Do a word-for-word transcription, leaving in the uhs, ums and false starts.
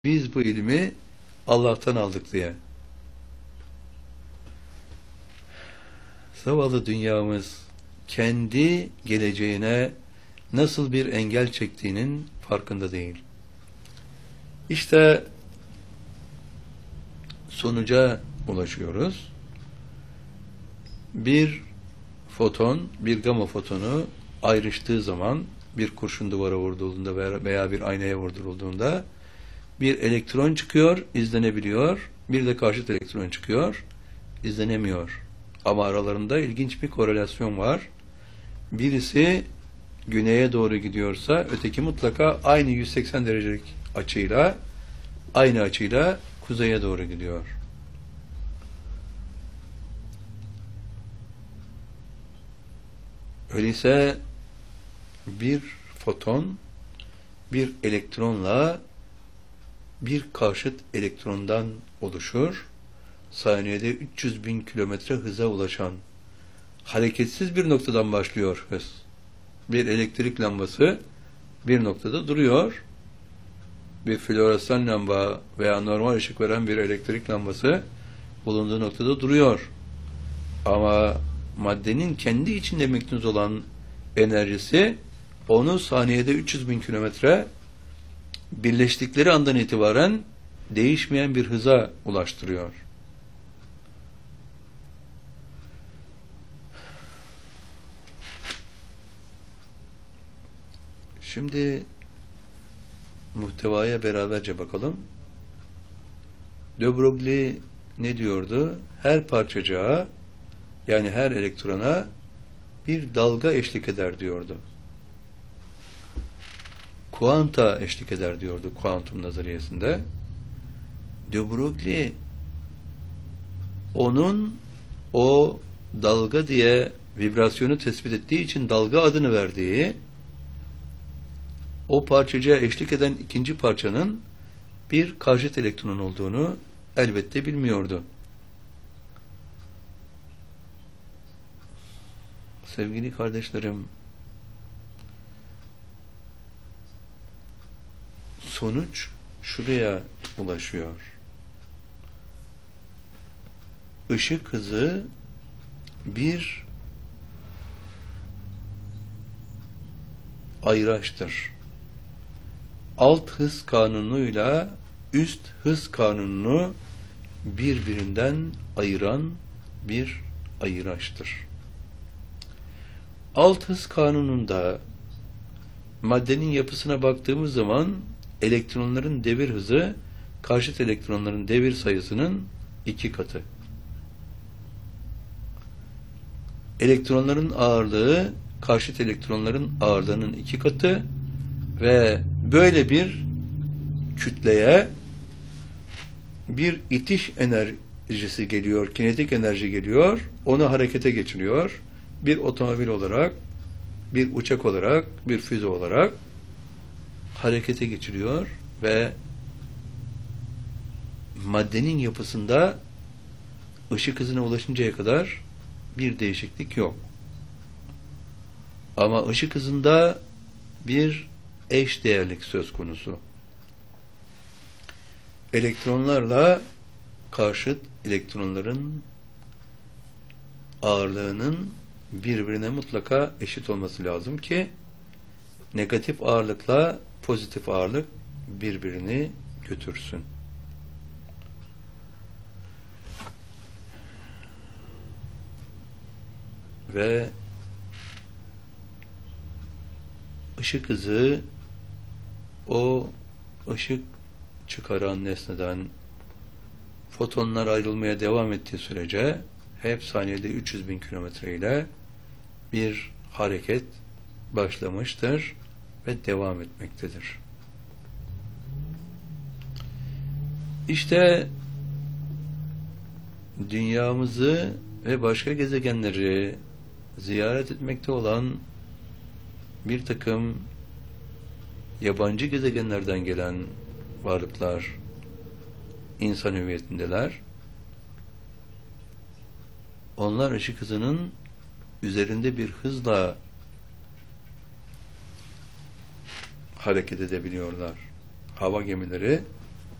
Biz bu ilmi Allah'tan aldık diye. Zavallı dünyamız kendi geleceğine nasıl bir engel çektiğinin farkında değil. İşte sonuca ulaşıyoruz. Bir foton, bir gama fotonu ayrıştığı zaman, bir kurşun duvara vurulduğunda veya bir aynaya vurulduğunda bir elektron çıkıyor, izlenebiliyor. Bir de karşıt elektron çıkıyor, izlenemiyor. Ama aralarında ilginç bir korelasyon var. Birisi güneye doğru gidiyorsa öteki mutlaka aynı yüz seksen derecelik açıyla, aynı açıyla kuzeye doğru gidiyor. Öyleyse bir foton bir elektronla bir karşıt elektrondan oluşur. Saniyede üç yüz bin kilometre hıza ulaşan hareketsiz bir noktadan başlıyor hız. Bir elektrik lambası bir noktada duruyor. Bir floresan lamba veya normal ışık veren bir elektrik lambası bulunduğu noktada duruyor. Ama maddenin kendi içinde meknuz olan enerjisi onu saniyede üç yüz bin kilometre birleştikleri andan itibaren değişmeyen bir hıza ulaştırıyor. Şimdi muhtevaya beraberce bakalım. De Broglie ne diyordu? Her parçacığa, yani her elektrona bir dalga eşlik eder diyordu. Kuanta eşlik eder diyordu kuantum nazariyesinde. De Broglie onun o dalga diye vibrasyonu tespit ettiği için dalga adını verdiği, o parçacığa eşlik eden ikinci parçanın bir karşıt elektron olduğunu elbette bilmiyordu. Sevgili kardeşlerim, sonuç şuraya ulaşıyor. Işık hızı bir ayraçtır. Alt hız kanunuyla üst hız kanununu birbirinden ayıran bir ayıraçtır. Alt hız kanununda maddenin yapısına baktığımız zaman elektronların devir hızı karşıt elektronların devir sayısının iki katı. Elektronların ağırlığı karşıt elektronların ağırlığının iki katı ve böyle bir kütleye bir itiş enerjisi geliyor, kinetik enerji geliyor, onu harekete geçiriyor. Bir otomobil olarak, bir uçak olarak, bir füze olarak harekete geçiriyor ve maddenin yapısında ışık hızına ulaşıncaya kadar bir değişiklik yok. Ama ışık hızında bir eş değerlik söz konusu. Elektronlarla karşıt elektronların ağırlığının birbirine mutlaka eşit olması lazım ki negatif ağırlıkla pozitif ağırlık birbirini götürsün. Ve ışık hızı o ışık çıkaran nesneden fotonlar ayrılmaya devam ettiği sürece hep saniyede üç yüz bin kilometre ile bir hareket başlamıştır ve devam etmektedir. İşte dünyamızı ve başka gezegenleri ziyaret etmekte olan bir takım yabancı gezegenlerden gelen varlıklar insan hüviyetindeler. Onlar ışık hızının üzerinde bir hızla hareket edebiliyorlar. Hava gemileri